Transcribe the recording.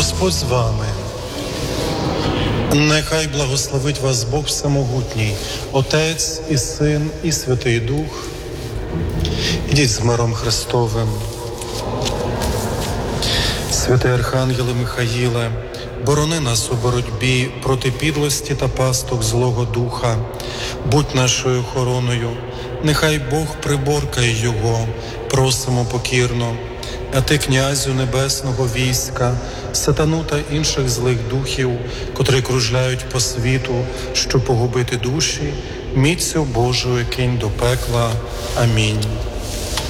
Господь з вами. Нехай благословить вас Бог Всемогутній, Отець і Син і Святий Дух. Ідіть з миром Христовим. Святий Архангеле Михаїле, борони нас у боротьбі проти підлості та пасток злого духа. Будь нашою охороною, нехай Бог приборкає його, просимо покірно. А ти, князю небесного війська, сатану та інших злих духів, котрі кружляють по світу, щоб погубити душі, міцю Божою кинь до пекла. Амінь.